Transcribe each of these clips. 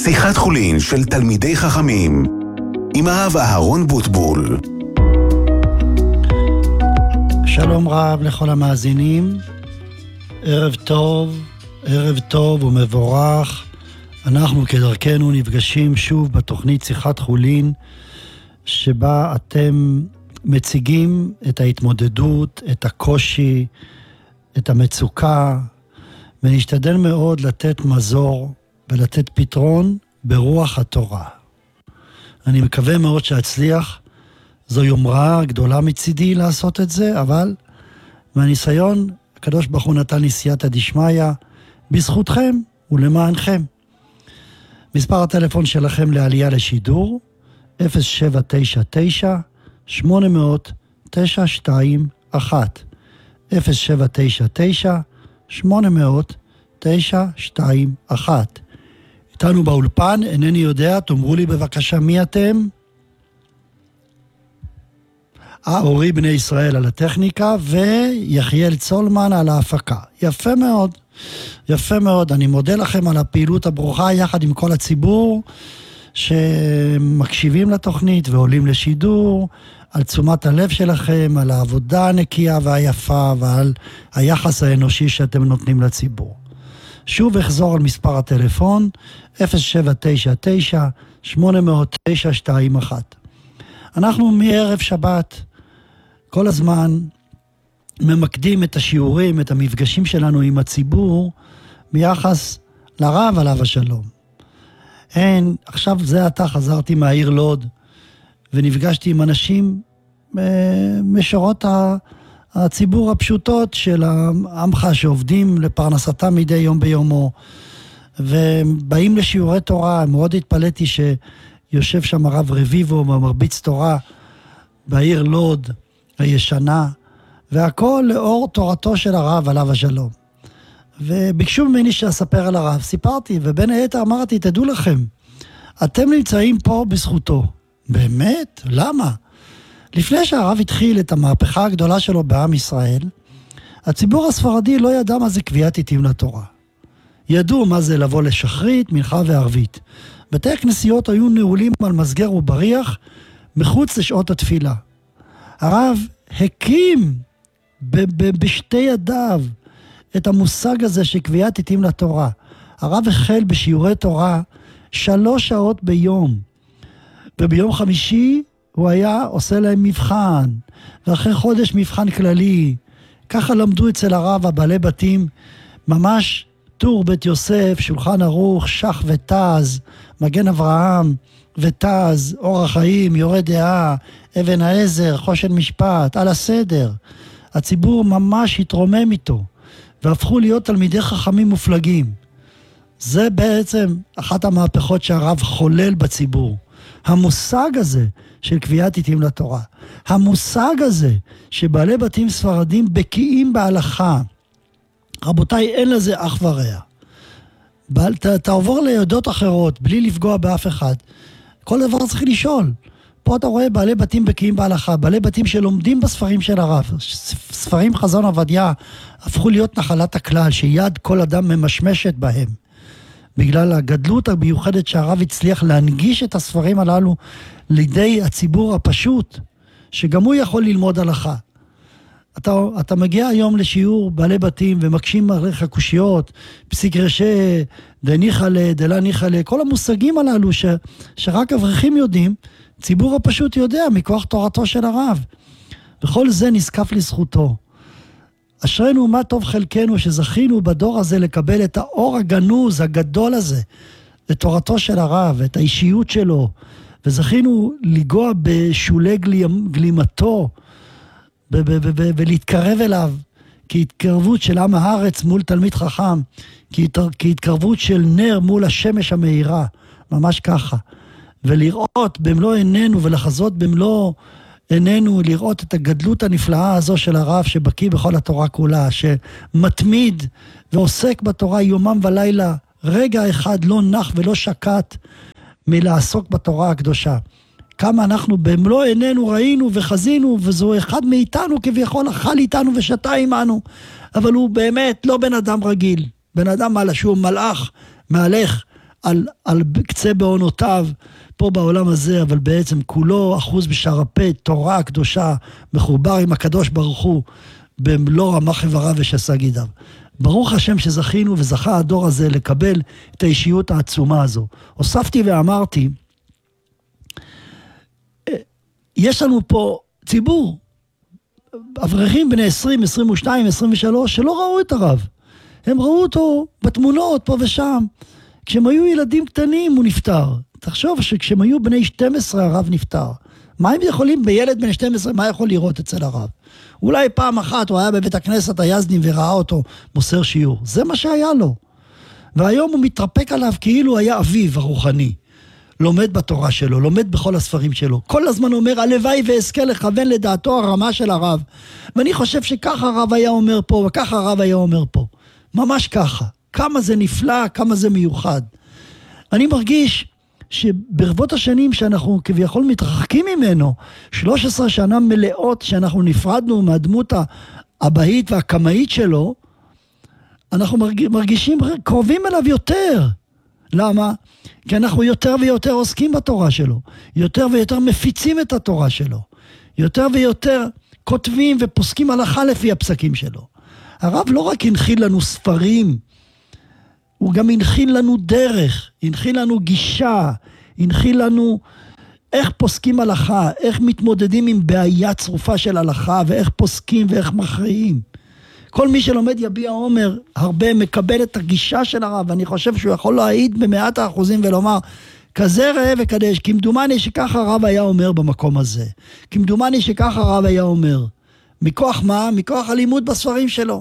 שיחת חולין של תלמידי חכמים עם הרב אהרון בוטבול. שלום רב לכל המאזינים, ערב טוב ומבורך. אנחנו כדרכנו נפגשים שוב בתוכנית שיחת חולין, שבה אתם מציגים את ההתמודדות, את הקושי, את המצוקה, ונשתדל מאוד לתת מזור ולתת פתרון ברוח התורה. אני מקווה מאוד שאצליח. זו יומרה גדולה מצידי לעשות את זה, אבל מהניסיון הקדוש ברוך הוא נתן לי סייעתא דשמיא בזכותכם ולמענכם. מספר הטלפון שלכם לעלייה לשידור 0799 800 921 0799 800 921. איתנו באולפן, אינני יודע, תאמרו לי בבקשה מי אתם? אורי בני ישראל על הטכניקה, ויחיאל צולמן על ההפקה. יפה מאוד, יפה מאוד. אני מודה לכם על הפעילות הברוכה, יחד עם כל הציבור שמקשיבים לתוכנית ועולים לשידור, על תשומת הלב שלכם, על העבודה הנקייה והיפה, ועל היחס האנושי שאתם נותנים לציבור. שוב אחזור על מספר הטלפון, 0799 800 921. אנחנו מערב שבת כל הזמן ממקדים את השיעורים, את המפגשים שלנו עם הציבור, ביחס לרב עליו השלום. עכשיו זה עתה חזרתי מהעיר לוד, ונפגשתי עם אנשים משורות הציבור הפשוטות של העמך שעובדים לפרנסתם מדי יום ביומו, ובאים לשיעורי תורה. מאוד התפלאתי שיושב שם הרב רביבו מרביץ תורה בעיר לוד הישנה, והכל לאור תורתו של הרב עליו השלום. וביקשו ממני שאספר על הרב, סיפרתי, ובין היתר אמרתי, תדעו לכם, אתם נמצאים פה בזכותו. באמת? למה? לפני שהרב התחיל את המהפכה הגדולה שלו בעם ישראל, הציבור הספרדי לא ידע מה זה קביעת עיתים לתורה. ידעו מה זה לבוא לשחרית, מנחה וערבית. בתי הכנסיות היו נעולים על מסגר ובריח מחוץ לשעות התפילה. הרב הקים בשתי ידיו את המושג הזה של קביעת עיתים לתורה. הרב החל בשיעורי תורה 3 שעות ביום, וביום חמישי הוא היה עושה להם מבחן, ואחרי חודש מבחן כללי. ככה למדו אצל הרב הבעלי בתים, ממש טור בית יוסף, שולחן ערוך, שח ותז, מגן אברהם ותז, אור החיים, יורה דעה, אבן העזר, חושן משפט, על הסדר. הציבור ממש התרומם איתו, והפכו להיות תלמידי חכמים מופלגים. זה בעצם אחת המהפכות שהרב חולל בציבור. המושג הזה של קביעת עיתים לתורה, המושג הזה שבעלי בתים ספרדים בקיאים בהלכה, רבותיי, אין לזה אח ורע. תעבור לידות אחרות בלי לפגוע באף אחד. כל דבר צריך לשאול. פה אתה רואה בעלי בתים בקיאים בהלכה, בעלי בתים שלומדים בספרים של הרב. ספרים חזון עובדיה הפכו להיות נחלת הכלל, שיד כל אדם ממשמשת בהם. בגלל הגדלות המיוחדת שהרב הצליח להנגיש את הספרים הללו לידי הציבור הפשוט, שגם הוא יכול ללמוד הלכה. אתה מגיע היום לשיעור בעלי בתים ומקשים עליך קושיות, פסיק רשע, דניחלה, דלה ניחלה, כל המושגים הללו שרק אברכים יודעים, ציבור הפשוט יודע מכוח תורתו של הרב. וכל זה נזקף לזכותו. אשרנו מה טוב חלקנו שזכינו בדור הזה לקבל את האור הגנוז הגדול הזה, לתורתו של הרב, את האישיות שלו, וזכינו לגוע בשולי גלימתו, ולהתקרב אליו, כהתקרבות של עם הארץ מול תלמיד חכם, כהתקרבות של נר מול השמש המאירה, ממש ככה. ולראות במלוא עינינו ולחזות במלוא עינינו, לראות את הגדלות הנפלאה הזו של הרב שבקיא בכל התורה כולה, שמתמיד ועוסק בתורה יומם ולילה, רגע אחד לא נח ולא שקט מלעסוק בתורה הקדושה. כמה אנחנו במלוא עינינו ראינו וחזינו, וזו אחד מאיתנו כביכול אכל איתנו ושתה עמנו, אבל הוא באמת לא בן אדם רגיל, בן אדם שהוא מלאך, מהלך על קצה בעונותיו, פה בעולם הזה, אבל בעצם כולו אחוז בשרפי, תורה קדושה, מחובר עם הקדוש ברוך הוא, במלוא רמ"ח איבריו ושס"ה גידיו. ברוך השם שזכינו וזכה הדור הזה לקבל את האישיות העצומה הזו. הוספתי ואמרתי, יש לנו פה ציבור, אברכים בני 20, 22, 23, שלא ראו את הרב. הם ראו אותו בתמונות פה ושם. כשהם היו ילדים קטנים הוא נפטר. תחשוב שכשהם היו בני 12 הרב נפטר. מה הם יכולים בילד בן 12, מה יכול לראות אצל הרב? אולי פעם אחת הוא היה בבית הכנסת היזדים וראה אותו מוסר שיעור. זה מה שהיה לו. והיום הוא מתרפק עליו כאילו היה אביו הרוחני. לומד בתורה שלו, לומד בכל הספרים שלו. כל הזמן אומר, הלוואי ואזכה לכוון לדעתו הרמה של הרב. ואני חושב שככה הרב היה אומר פה, וככה הרב היה אומר פה. ממש ככה. כמה זה נפלא, כמה זה מיוחד. אני מרגיש שברבות השנים שאנחנו כביכול מתרחקים ממנו, 13 שנה מלאות שאנחנו נפרדנו מהדמות הבאית והקמאית שלו, אנחנו מרגישים קרובים אליו יותר. למה? כי אנחנו יותר ויותר עוסקים בתורה שלו, יותר ויותר מפיצים את התורה שלו, יותר ויותר כותבים ופוסקים הלכה לפי הפסקים שלו. הרב לא רק הנחיל לנו ספרים, הוא גם הנחיל לנו דרך, הנחיל לנו גישה, הנחיל לנו איך פוסקים הלכה, איך מתמודדים עם בעיה צרופה של הלכה, ואיך פוסקים ואיך מכריעים. כל מי שלומד יביע עומר הרבה מקבל את הגישה של הרב, ואני חושב שהוא יכול להעיד ב100% ולומר, כזה ראה וקדש, כמדומני שככה הרב היה אומר במקום הזה. כמדומני שככה הרב היה אומר. מכוח מה? מכוח הלימוד בספרים שלו.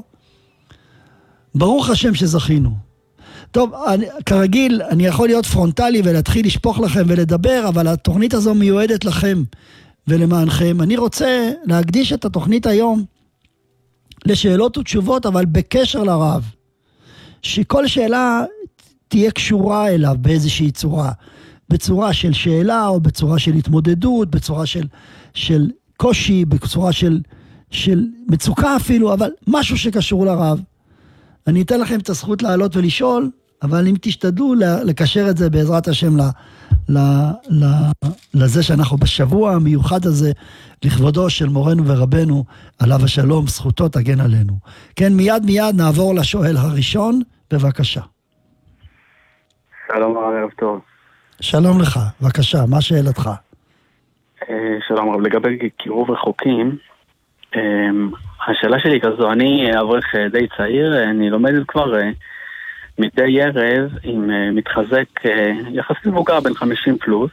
ברוך השם שזכינו. טוב, כרגיל, אני יכול להיות פרונטלי ולהתחיל לשפוך לכם ולדבר, אבל התוכנית הזו מיועדת לכם ולמענכם. אני רוצה להקדיש את התוכנית היום לשאלות ותשובות, אבל בקשר לרב. שכל שאלה תהיה קשורה אליו באיזושהי צורה. בצורה של שאלה או בצורה של התמודדות, בצורה של קושי, בצורה של מצוקה אפילו, אבל משהו שקשור לרב. אני אתן לכם את הזכות לעלות ולשאול, אבל אם תשתדלו לקשר את זה בעזרת השם לזה שאנחנו בשבוע המיוחד הזה, לכבודו של מורנו ורבנו, עליו השלום, זכותו תגן עלינו. כן, מיד נעבור לשואל הראשון, בבקשה. שלום רב, ערב טוב. שלום לך, בבקשה, מה שאלתך? שלום רב, לגבי קירוב רחוקים, השאלה שלי כזו, אני אברך די צעיר, אני לומד כבר מדי ערב עם מתחזק יחסית מבוגר בין 50 פלוס.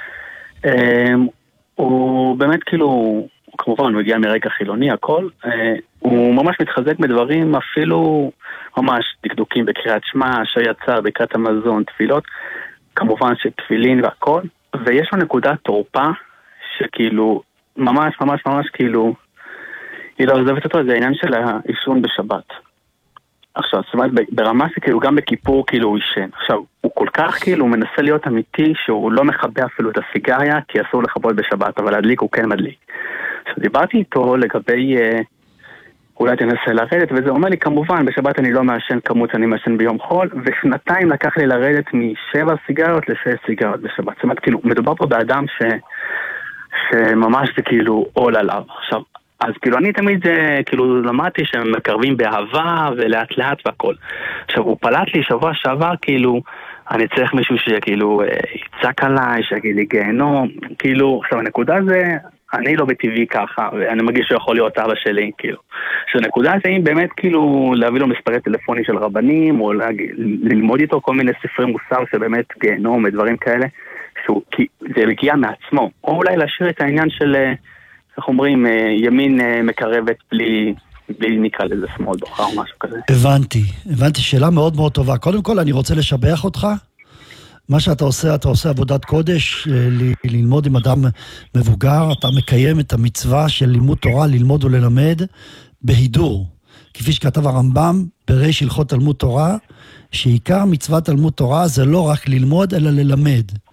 הוא באמת כאילו, כמובן הוא הגיע מרקע חילוני הכל, הוא ממש מתחזק בדברים אפילו ממש דקדוקים בקריאת שמע, שיצא, בקריאת המזון, תפילות, כמובן שתפילין והכל, ויש לו נקודת תורפה שכאילו ממש כאילו היא לא עוזבת אותו, זה העניין של העישון בשבת. עכשיו, זאת אומרת, ברמה שכאילו גם בכיפור כאילו הוא ישן. עכשיו, הוא כל כך כאילו מנסה להיות אמיתי שהוא לא מכבה אפילו את הסיגריה, כי אסור לכבות בשבת, אבל להדליק הוא כן מדליק. עכשיו, דיברתי איתו לגבי, אולי תנסה לרדת, וזה אומר לי, כמובן, בשבת אני לא מעשן כמות שאני מעשן ביום חול, ושנתיים לקח לי לרדת מ7 סיגריות ל6 סיגריות בשבת. זאת אומרת, כאילו, מדובר פה באדם שממש זה כאילו עול עליו. עכשיו, אז כאילו אני תמיד כאילו למדתי שהם מקרבים באהבה ולאט לאט והכל. עכשיו הוא פלט לי שבוע שעבר כאילו אני צריך מישהו שכאילו יצק עליי, שיגיד לי גיהנום, כאילו עכשיו הנקודה זה אני לא בטבעי ככה ואני מרגיש שהוא יכול להיות אבא שלי כאילו. עכשיו הנקודה זה אם באמת כאילו להביא לו מספרי טלפונים של רבנים או ללמוד איתו כל מיני ספרי מוסר שבאמת גיהנום ודברים כאלה כי זה מגיע מעצמו או אולי להשאיר את העניין של איך אומרים, ימין מקרבת בלי נקרא לזה שמאל דוחה או משהו כזה. הבנתי, שאלה מאוד מאוד טובה. קודם כל אני רוצה לשבח אותך. מה שאתה עושה, אתה עושה עבודת קודש, ללמוד עם אדם מבוגר, אתה מקיים את המצווה של לימוד תורה, ללמוד וללמד בהידור. כפי שכתב הרמב"ם בריש הלכות תלמוד תורה, שעיקר מצוות תלמוד תורה זה לא רק ללמוד אלא ללמד.